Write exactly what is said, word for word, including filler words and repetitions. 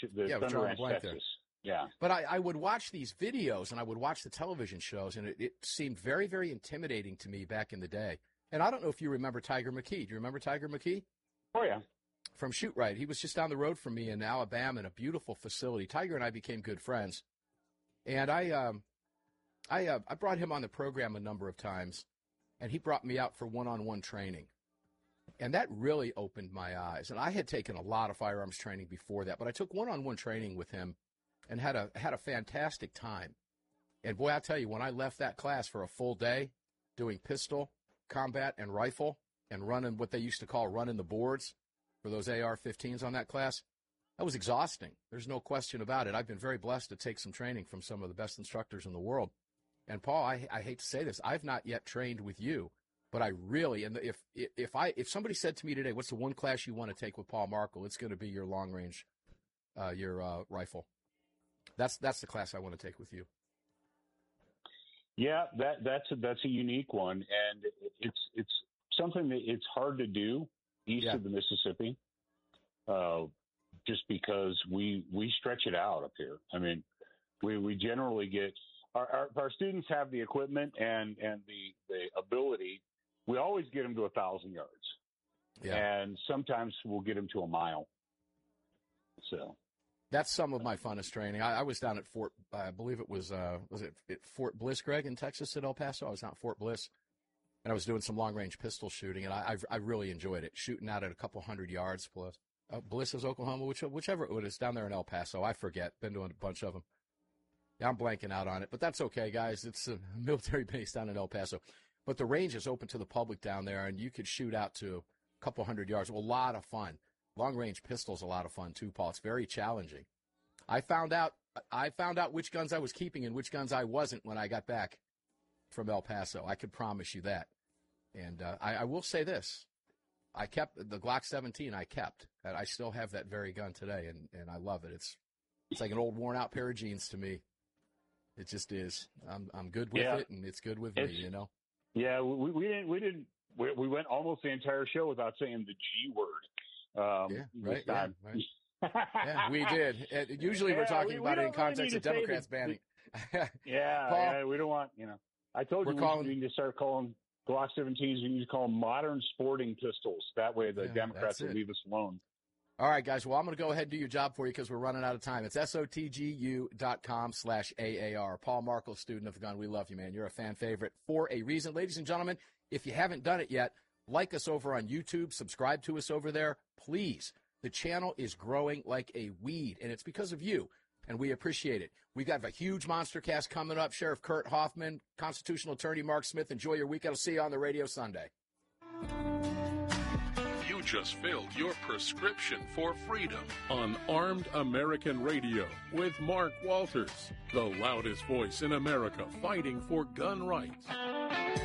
the yeah, Thunder Ranch, Texas. There. Yeah. But I, I would watch these videos and I would watch the television shows, and it, it seemed very, very intimidating to me back in the day. And I don't know if you remember Tiger McKee. Do you remember Tiger McKee? Oh, yeah. From Shoot Right. He was just down the road from me in Alabama in a beautiful facility. Tiger and I became good friends. And I um, I, uh, I brought him on the program a number of times, and he brought me out for one-on-one training. And that really opened my eyes. And I had taken a lot of firearms training before that, but I took one-on-one training with him and had a had a fantastic time. And, boy, I'll tell you, when I left that class for a full day doing pistol, combat, and rifle, and running what they used to call running the boards for those A R fifteens on that class, that was exhausting. There's no question about it. I've been very blessed to take some training from some of the best instructors in the world. And, Paul, I, I hate to say this, I've not yet trained with you, but I really, and if if I if somebody said to me today, what's the one class you want to take with Paul Markel, it's going to be your long range, uh, your uh, rifle. That's that's the class I want to take with you. Yeah, that that's a, that's a unique one, and it's it's something that it's hard to do east yeah. of the Mississippi, uh, just because we we stretch it out up here. I mean, we we generally get our our, our students have the equipment and and the the ability. We always get them to a thousand yards, yeah. and sometimes we'll get them to a mile. So. That's some of my funnest training. I, I was down at Fort, I believe it was, uh, was it, it Fort Bliss, Greg, in Texas at El Paso? I was down at Fort Bliss, and I was doing some long-range pistol shooting, and I, I, I really enjoyed it, shooting out at a couple hundred yards plus. Uh, Bliss is Oklahoma, which, whichever it was, down there in El Paso. I forget. Been doing a bunch of them. Yeah, I'm blanking out on it, but that's okay, guys. It's a military base down in El Paso. But the range is open to the public down there, and you could shoot out to a couple hundred yards. Well, a lot of fun. Long-range pistol's a lot of fun, too, Paul. It's very challenging. I found out I found out which guns I was keeping and which guns I wasn't when I got back from El Paso. I could promise you that. And uh, I, I will say this. I kept the Glock seventeen I kept. And I still have that very gun today, and, and I love it. It's it's like an old worn-out pair of jeans to me. It just is. I'm I'm good with yeah. it, and it's good with it's, me, you know? Yeah, we, we didn't we didn't we, we went almost the entire show without saying the G word. Um, yeah, right, yeah, right. Yeah, we did. Uh, usually yeah, we're talking we, about we it in context really of Democrats the, banning. yeah, Paul, yeah, we don't want, you know, I told you we, calling, we need to start calling Glock seventeens, we need to call them modern sporting pistols. That way the yeah, Democrats will leave us alone. All right, guys. Well, I'm going to go ahead and do your job for you because we're running out of time. It's sotgu.com slash AAR. Paul Markel, student of the gun. We love you, man. You're a fan favorite for a reason. Ladies and gentlemen, if you haven't done it yet, like us over on YouTube, subscribe to us over there, please. The channel is growing like a weed, and it's because of you, and we appreciate it. We've got a huge monster cast coming up. Sheriff Kurt Hoffman, Constitutional Attorney Mark Smith. Enjoy your weekend. I'll see you on the radio Sunday. You just filled your prescription for freedom on Armed American Radio with Mark Walters, the loudest voice in America fighting for gun rights.